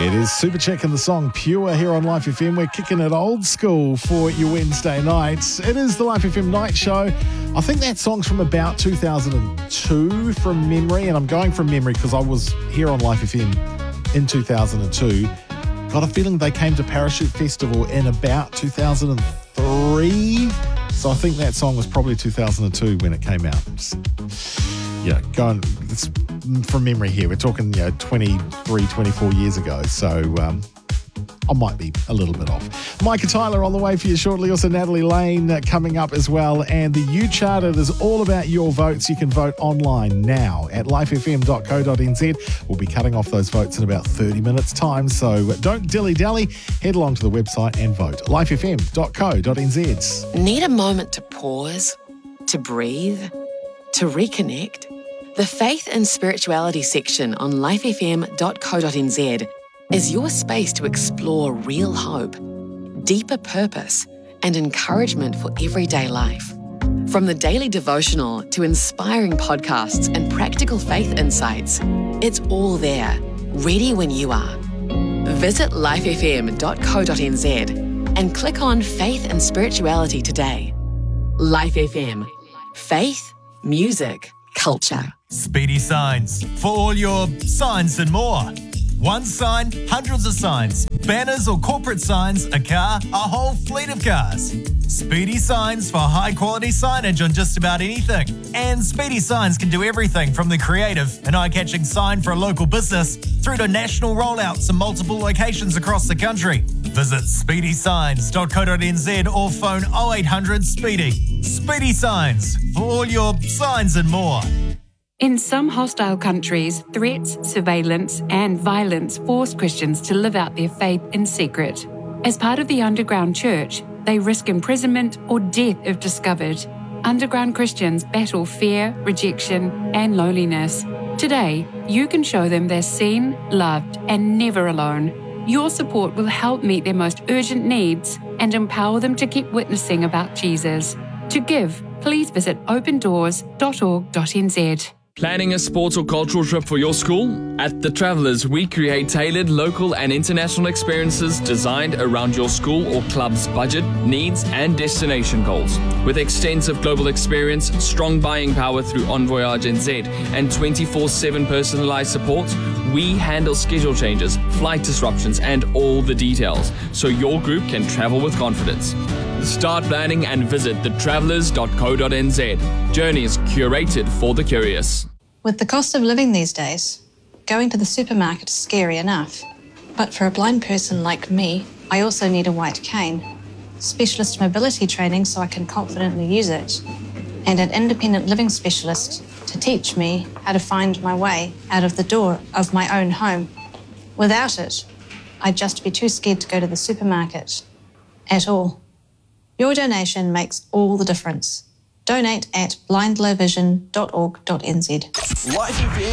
It is Super Chick and the song Pure here on Life FM. We're kicking it old school for your Wednesday nights. It is the Life FM night show. I think that song's from about 2002 from memory, and I'm going from memory because I was here on Life FM in 2002. Got a feeling they came to Parachute Festival in about 2003. So I think that song was probably 2002 when it came out. It's from memory here. We're talking, 23, 24 years ago. So I might be a little bit off. Micah Tyler on the way for you shortly. Also Natalie Lane coming up as well. And the U Chart, it is all about your votes. You can vote online now at lifefm.co.nz. We'll be cutting off those votes in about 30 minutes time. So don't dilly-dally. Head along to the website and vote. lifefm.co.nz. Need a moment to pause, to breathe, to reconnect? The Faith and Spirituality section on lifefm.co.nz is your space to explore real hope, deeper purpose, and encouragement for everyday life. From the daily devotional to inspiring podcasts and practical faith insights, it's all there, ready when you are. Visit lifefm.co.nz and click on Faith and Spirituality today. Life FM. Faith, music, culture. Speedy Signs, for all your signs and more. One sign, hundreds of signs. Banners or corporate signs, a car, a whole fleet of cars. Speedy Signs for high-quality signage on just about anything. And Speedy Signs can do everything from the creative and eye-catching sign for a local business through to national rollouts in multiple locations across the country. Visit speedysigns.co.nz or phone 0800 SPEEDY. Speedy Signs for all your signs and more. In some hostile countries, threats, surveillance, and violence force Christians to live out their faith in secret. As part of the underground church, they risk imprisonment or death if discovered. Underground Christians battle fear, rejection, and loneliness. Today, you can show them they're seen, loved, and never alone. Your support will help meet their most urgent needs and empower them to keep witnessing about Jesus. To give, please visit opendoors.org.nz. Planning a sports or cultural trip for your school? At The Travellers, we create tailored local and international experiences designed around your school or club's budget, needs, and destination goals. With extensive global experience, strong buying power through Envoyage NZ, and 24/7 personalized support, we handle schedule changes, flight disruptions, and all the details, so your group can travel with confidence. Start planning and visit thetravellers.co.nz. Journeys curated for the curious. With the cost of living these days, going to the supermarket is scary enough. But for a blind person like me, I also need a white cane, specialist mobility training so I can confidently use it, and an independent living specialist to teach me how to find my way out of the door of my own home. Without it, I'd just be too scared to go to the supermarket at all. Your donation makes all the difference. Donate at blindlowvision.org.nz. Life FM